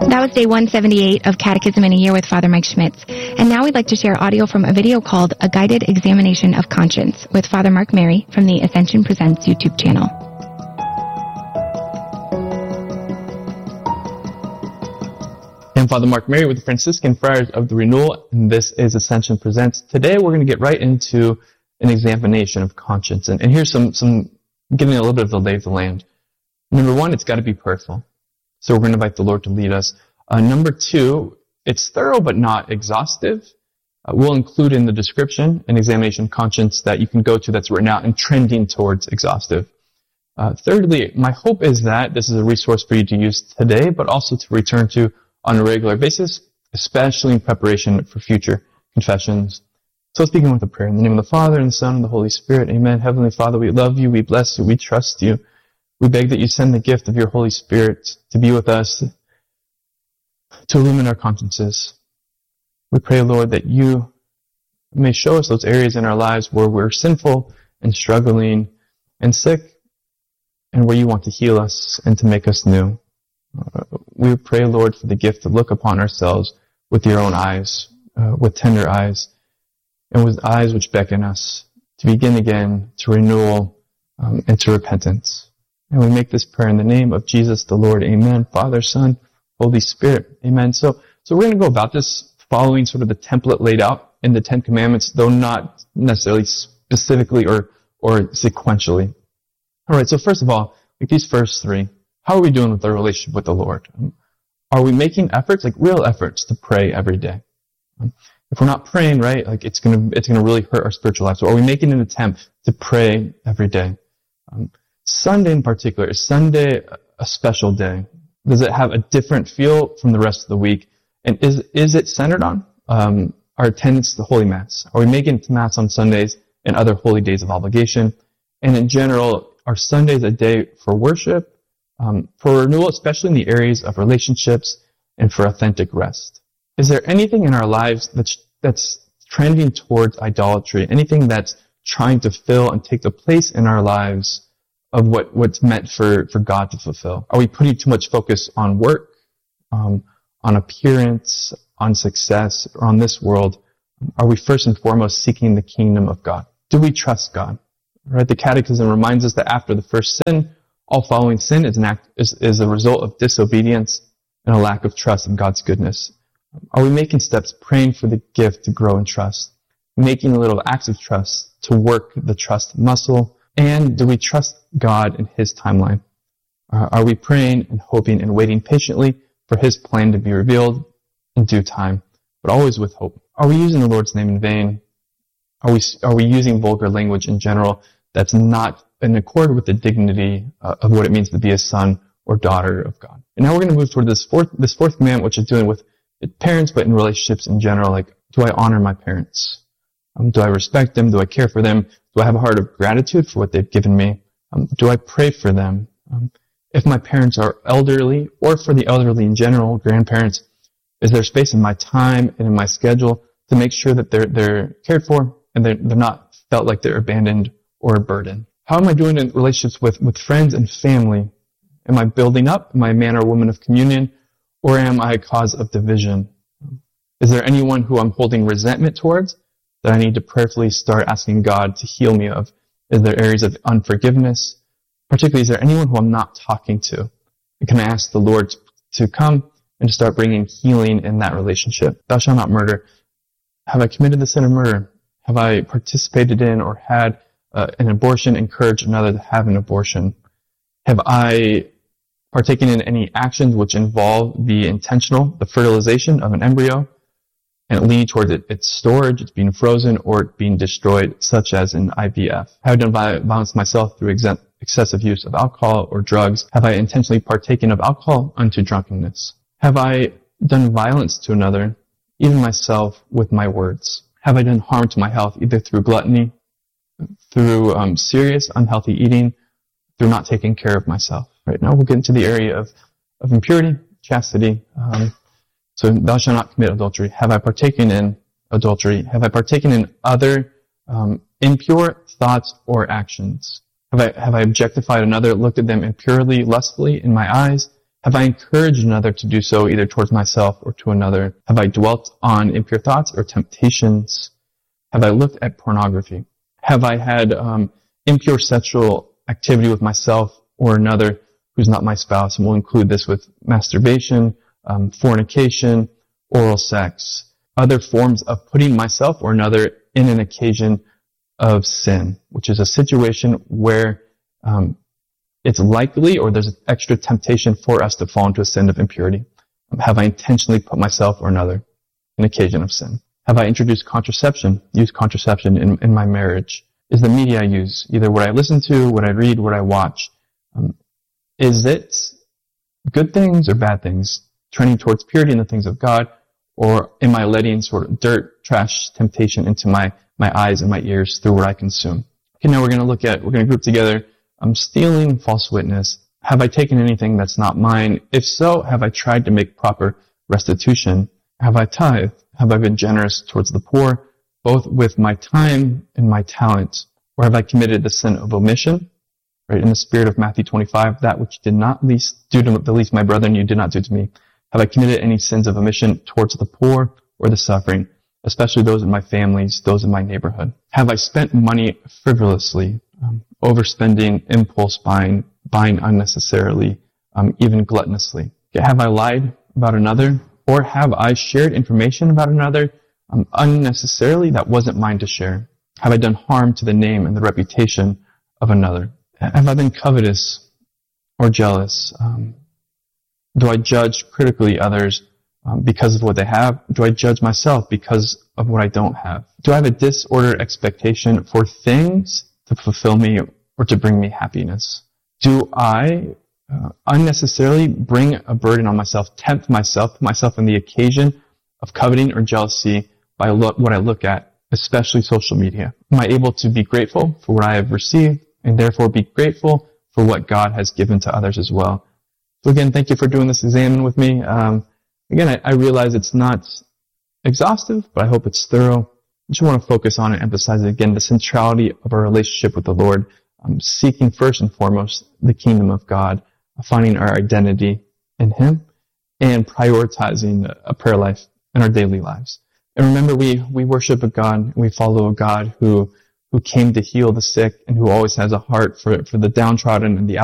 That was day 178 of Catechism in a Year with Father Mike Schmitz. And now we'd like to share audio from a video called A Guided Examination of Conscience with Father Mark Mary from the Ascension Presents YouTube channel. I'm Father Mark Mary with the Franciscan Friars of the Renewal, and this is Ascension Presents. Today we're going to get right into an examination of conscience. And here's some getting a little bit of the lay of the land. Number one, it's got to be prayerful. So we're going to invite the Lord to lead us. Number two, it's thorough but not exhaustive. We'll include in the description an examination of conscience that you can go to that's written out and trending towards exhaustive. Thirdly, my hope is that this is a resource for you to use today, but also to return to on a regular basis, especially in preparation for future confessions. So let's begin with a prayer. In the name of the Father, and the Son, and the Holy Spirit. Amen. Heavenly Father, we love you, we bless you, we trust you. We beg that you send the gift of your Holy Spirit to be with us, to illumine our consciences. We pray, Lord, that you may show us those areas in our lives where we're sinful and struggling and sick, and where you want to heal us and to make us new. We pray, Lord, for the gift to look upon ourselves with your own eyes, with tender eyes, and with eyes which beckon us to begin again, to renewal, and to repentance. And we make this prayer in the name of Jesus the Lord. Amen. Father, Son, Holy Spirit. Amen. So we're going to go about this following sort of the template laid out in the Ten Commandments, though not necessarily specifically or sequentially. All right. So first of all, like these first three, how are we doing with our relationship with the Lord? Are we making efforts, like real efforts, to pray every day? If we're not praying, right, like it's gonna really hurt our spiritual life. So are we making an attempt to pray every day? Sunday in particular, is Sunday a special day? Does it have a different feel from the rest of the week? And is it centered on our attendance to the Holy Mass? Are we making it to Mass on Sundays and other holy days of obligation? And in general, are Sundays a day for worship, for renewal, especially in the areas of relationships and for authentic rest? Is there anything in our lives that's trending towards idolatry? Anything that's trying to fill and take the place in our lives of what's meant for God to fulfill? Are we putting too much focus on work, on appearance, on success, or on this world? Are we first and foremost seeking the kingdom of God? Do we trust God? Right? The Catechism reminds us that after the first sin, all following sin is a result of disobedience and a lack of trust in God's goodness. Are we making steps praying for the gift to grow in trust? Making little acts of trust to work the trust muscle? And do we trust God in His timeline? Are we praying and hoping and waiting patiently for His plan to be revealed in due time, but always with hope? Are we using the Lord's name in vain? Are we using vulgar language in general that's not in accord with the dignity of what it means to be a son or daughter of God? And now we're going to move toward this fourth commandment, which is dealing with parents, but in relationships in general. Like, do I honor my parents? Do I respect them? Do I care for them? Do I have a heart of gratitude for what they've given me? Do I pray for them? If my parents are elderly, or for the elderly in general, grandparents, is there space in my time and in my schedule to make sure that they're cared for and they're not felt like they're abandoned or a burden? How am I doing in relationships with friends and family? Am I building up? Am I a man or woman of communion? Or am I a cause of division? Is there anyone who I'm holding resentment towards that I need to prayerfully start asking God to heal me of? Is there areas of unforgiveness? Particularly, is there anyone who I'm not talking to? And can I ask the Lord to come and to start bringing healing in that relationship? Thou shalt not murder. Have I committed the sin of murder? Have I participated in or had an abortion, encouraged another to have an abortion? Have I partaken in any actions which involve the fertilization of an embryo, and lead towards its storage, its being frozen, or it being destroyed, such as in IVF? Have I done violence myself through excessive use of alcohol or drugs? Have I intentionally partaken of alcohol unto drunkenness? Have I done violence to another, even myself, with my words? Have I done harm to my health, either through gluttony, through serious unhealthy eating, through not taking care of myself? Right now we'll get into the area of impurity, chastity. So thou shalt not commit adultery. Have I partaken in adultery? Have I partaken in other impure thoughts or actions? Have I objectified another, looked at them impurely, lustfully in my eyes? Have I encouraged another to do so, either towards myself or to another? Have I dwelt on impure thoughts or temptations? Have I looked at pornography? Have I had impure sexual activity with myself or another who's not my spouse? And we'll include this with masturbation, fornication, oral sex, other forms of putting myself or another in an occasion of sin, which is a situation where it's likely or there's extra temptation for us to fall into a sin of impurity. Have I intentionally put myself or another in occasion of sin? Have I introduced contraception, used contraception in my marriage? Is the media I use, either what I listen to, what I read, what I watch, is it good things or bad things, trending towards purity and the things of God, or am I letting sort of dirt, trash, temptation into my eyes and my ears through what I consume? Okay, now we're going to group together stealing, false witness. Have I taken anything that's not mine? If so, have I tried to make proper restitution? Have I tithed? Have I been generous towards the poor, both with my time and my talent? Or have I committed the sin of omission? Right, in the spirit of Matthew 25, that which you did not do to the least my brethren, you did not do to me. Have I committed any sins of omission towards the poor or the suffering, especially those in my families, those in my neighborhood? Have I spent money frivolously, overspending, impulse buying unnecessarily, even gluttonously? Have I lied about another? Or have I shared information about another unnecessarily that wasn't mine to share? Have I done harm to the name and the reputation of another? Have I been covetous or jealous? Do I judge critically others because of what they have? Do I judge myself because of what I don't have? Do I have a disordered expectation for things to fulfill me or to bring me happiness? Do I unnecessarily bring a burden on myself, tempt myself in the occasion of coveting or jealousy by what I look at, especially social media? Am I able to be grateful for what I have received and therefore be grateful for what God has given to others as well? So again, thank you for doing this exam with me. Again, I realize it's not exhaustive, but I hope it's thorough. I just want to focus on and emphasize again the centrality of our relationship with the Lord, seeking first and foremost the kingdom of God, finding our identity in Him, and prioritizing a prayer life in our daily lives. And remember, we worship a God, we follow a God who came to heal the sick and who always has a heart for the downtrodden and the